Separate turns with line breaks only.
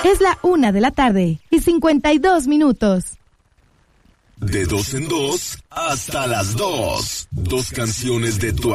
Es la 1:52 p.m.
De 2 en 2 hasta las 2. 2 canciones de tu